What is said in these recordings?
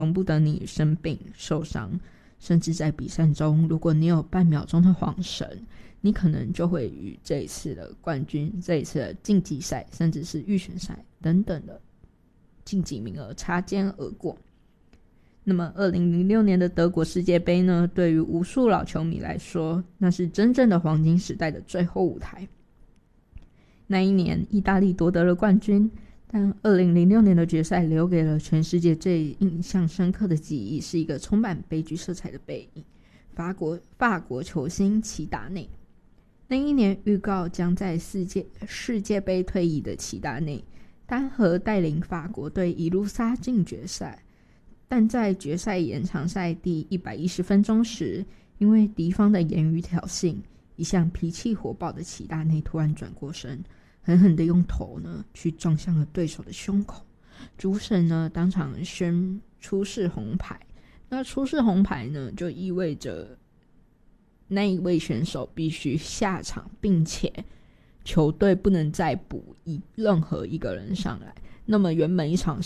容不得你生病受伤，甚至在比赛中如果你有半秒钟的晃神，你可能就会与这一次的冠军、这一次的晋级赛甚至是预选赛等等的晋级名额擦肩而过。那么2006年的德国世界杯呢，对于无数老球迷来说，那是真正的黄金时代的最后舞台。那一年意大利夺得了冠军，但2006年的决赛留给了全世界最印象深刻的记忆，是一个充满悲剧色彩的背影，法国球星齐达内。那一年预告将在世界杯退役的齐达内单核带领法国队一路杀进决赛，但在决赛延长赛第110分钟时，因为敌方的言语挑衅，一向脾气火爆的齐达内突然转过身，狠狠地用头呢去撞向了对手的胸口。主审呢当场宣出示红牌。那出示红牌呢，就意味着那一位选手必须下场，并且球队不能再补任何一个人上来。那么原本一场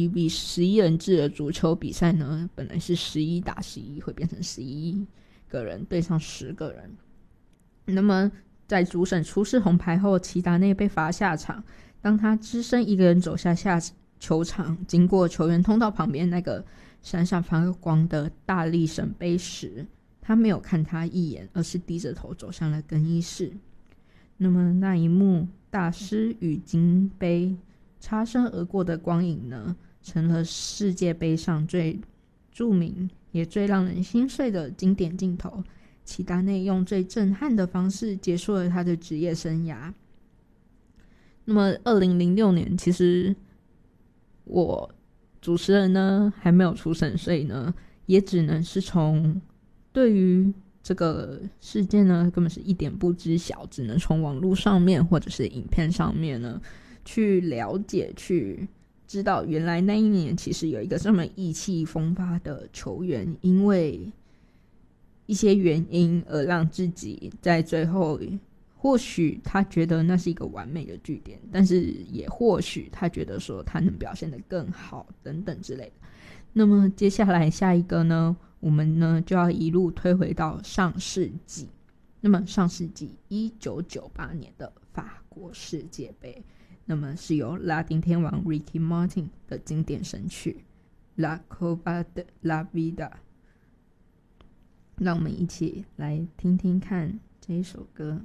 11人制的足球比赛呢，本来是11打11，会变成11个人对上10个人。那么在主审出示红牌后，齐达内被罚下场。当他只身一个人走下球场，经过球员通道旁边那个闪闪发光的大力神杯时，他没有看他一眼，而是低着头走向了更衣室。那么那一幕大师与金杯擦身而过的光影呢，成了世界杯上最著名也最让人心碎的经典镜头。齐达内用最震撼的方式结束了他的职业生涯。那么2006年，其实我主持人呢还没有出生，所以呢也只能是从对于这个事件呢根本是一点不知晓，只能从网络上面或者是影片上面呢去了解，去知道原来那一年其实有一个这么意气风发的球员，因为一些原因而让自己在最后，或许他觉得那是一个完美的句点，但是也或许他觉得说他能表现得更好等等之类的。那么接下来下一个呢，我们呢就要一路推回到上世纪。那么上世纪1998年的法国世界杯，那么是由拉丁天王 Ricky Martin 的经典神曲 La Copa de la Vida。 让我们一起来听听看这一首歌。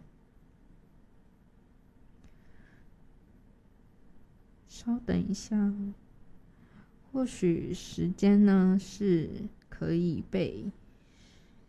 稍等一下，或许时间呢是可以被